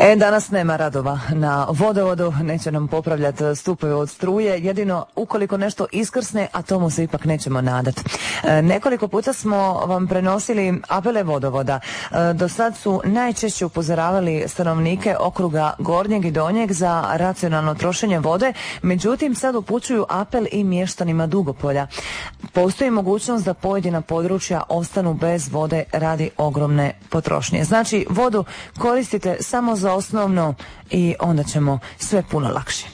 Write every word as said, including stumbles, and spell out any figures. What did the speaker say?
E, danas nema radova na vodovodu, neće nam popravljati stupove od struje, jedino ukoliko nešto iskrsne, a tomu se ipak nećemo nadat. E, nekoliko puta smo vam prenosili apele vodovoda. E, do sad su najčešće upozoravali stanovnike okruga Gornjeg i Donjeg za racionalno trošenje vode, međutim sad upućuju apel i mještanima Dugopolja. Postoji mogućnost da pojedina područja ostanu bez vode radi ogromne potrošnje. Znači, vodu koristite samo za osnovno i onda ćemo sve puno lakše.